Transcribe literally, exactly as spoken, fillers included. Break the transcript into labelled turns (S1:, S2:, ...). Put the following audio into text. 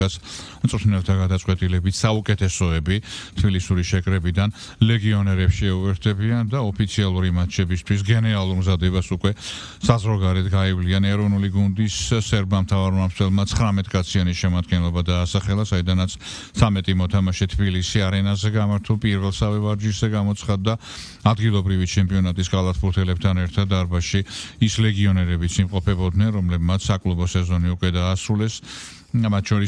S1: მწვრთნელთა გადაწყვეტილებით საუკეთესოები თბილისური შეკრებიდან ლეგიონერებს შეუერთებიან და ოფიციალური მატჩებისთვის გენეალურ მზადებას უკვე საზღვარგარეთ გაივლიან ეროვნული გუნდის სერბა მთავარმომავსებელმა ცხრამეტკაციანი შემადგენლობა დაასახელა, საიდანაც ცამეტი მოთამაშე თბილისი არენაზე გამართულ პირველსავე ვარჯიშზე გამოცხადდა ადგილობრივი ჩემპიონატის კალათბურთელებთან ერთად დარბაზში ის ლეგიონერებიც იმყოფებოდნენ, რომლებმაც საკლუბო სეზონი უკვე დაასრულეს. მათ შორის